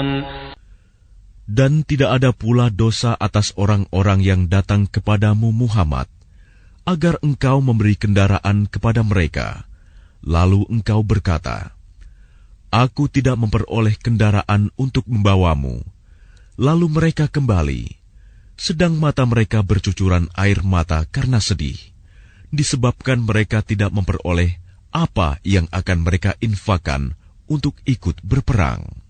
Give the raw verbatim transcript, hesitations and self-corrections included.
Dan tidak ada pula dosa atas orang-orang yang datang kepadamu Muhammad, agar engkau memberi kendaraan kepada mereka. Lalu engkau berkata, Aku tidak memperoleh kendaraan untuk membawamu. Lalu mereka kembali, sedang mata mereka bercucuran air mata karena sedih, disebabkan mereka tidak memperoleh apa yang akan mereka infakkan untuk ikut berperang.